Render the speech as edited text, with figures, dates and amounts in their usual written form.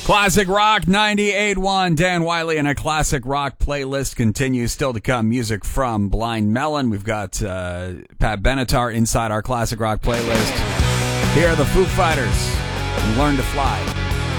Classic Rock 98.1. Dan Wiley and a Classic Rock playlist continues. Still to come, music from Blind Melon. We've got Pat Benatar inside our Classic Rock playlist. Here are the Foo Fighters and Learn to Fly.